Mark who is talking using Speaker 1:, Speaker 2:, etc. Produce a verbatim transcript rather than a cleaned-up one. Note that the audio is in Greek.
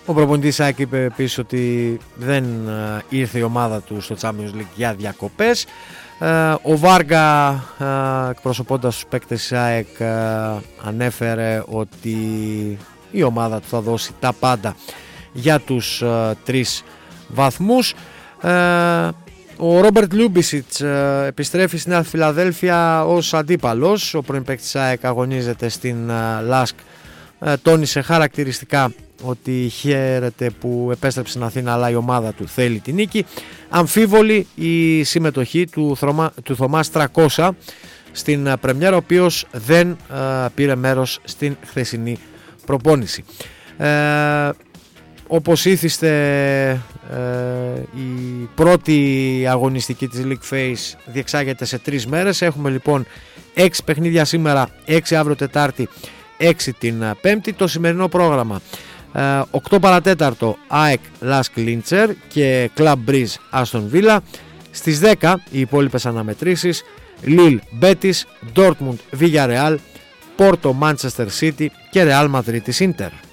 Speaker 1: Ο προπονητής ΑΕΚ είπε επίσης ότι δεν ήρθε η ομάδα του στο Champions League για διακοπές. Ο Βάργα, εκπροσωπώντας τους παίκτες της ΑΕΚ, ανέφερε ότι η ομάδα του θα δώσει τα πάντα για τους τρεις βαθμούς. Ο Ρόμπερτ Λιούμπισιτς επιστρέφει στην Νέα Φιλαδέλφια ως αντίπαλος. Ο πρώην παίκτης της ΑΕΚ αγωνίζεται στην Λάσκ. Τόνισε χαρακτηριστικά ότι χαίρεται που επέστρεψε στην Αθήνα, αλλά η ομάδα του θέλει τη νίκη. Αμφίβολη η συμμετοχή του, Θωμά, του Θωμάς τριακόσια στην πρεμιέρα, ο οποίος δεν ε, πήρε μέρος στην χθεσινή προπόνηση. Ε, όπως ήθιστε, ε, η πρώτη αγωνιστική της League Phase διεξάγεται σε τρεις μέρες. Έχουμε λοιπόν έξι παιχνίδια σήμερα, έξι αύριο Τετάρτη, έξι την Πέμπτη. Το σημερινό πρόγραμμα: οκτώ παρατέταρτο ΑΕΚ Λάσκ Λίντσερ και Club Breeze Aston Villa. Στις δέκα οι υπόλοιπες αναμετρήσεις: Λιλ Μπέτις, Ντόρτμουντ Villarreal, Πόρτο Manchester City και Real Madrid Inter.